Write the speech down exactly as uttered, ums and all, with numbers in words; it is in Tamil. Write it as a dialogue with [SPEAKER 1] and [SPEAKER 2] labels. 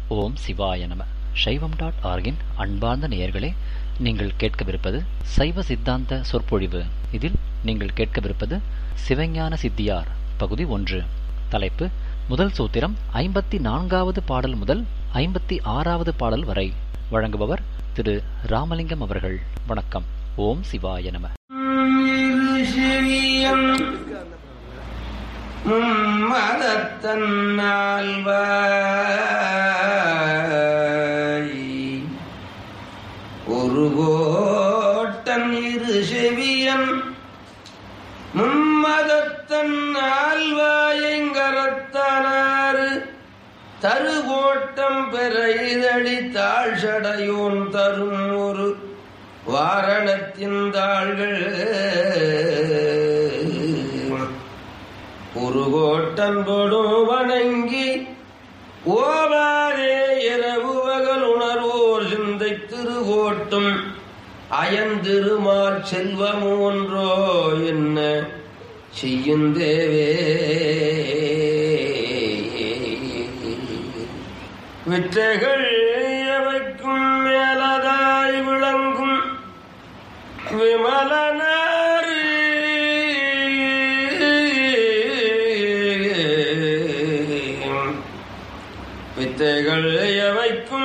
[SPEAKER 1] ஓம் சிவாய நம. சைவம் டாட் ஆர்கின் அன்பார்ந்த நேயர்களே, நீங்கள் கேட்கவிருப்பது சைவ சித்தாந்த சொற்பொழிவு. இதில் நீங்கள் கேட்கவிருப்பது சிவஞான சித்தியார் பகுதி ஒன்று. தலைப்பு முதல் சூத்திரம் ஐம்பத்தி நான்காவது பாடல் முதல் ஐம்பத்தி ஆறாவது பாடல் வரை. வழங்குபவர் திரு ராமலிங்கம் அவர்கள். வணக்கம். ஓம் சிவாய நம.
[SPEAKER 2] ஒரு கோட்டன் இரு செவியன் மும்மதத்தன் ஆழ்வாயங்கரத்தானாறு தருகோட்டம் பெற இதழி தாழ்சடையோன் தரும் ஒரு வாரணத்தின் தாள்கள் ஒரு கோட்டன் கொடும் வணங்கி ஓவாரே இரவு பகல் உணர்வோர் சிந்தை திருகோட்டும் அயந்திருமால் செல்வம் ஒன்றோ என்ன செய்யுந்தேவே. வித்தைகள் எவைக்கும் மேலதாய் விளங்கும் விமலனார் வித்தைகள் எவைக்கும்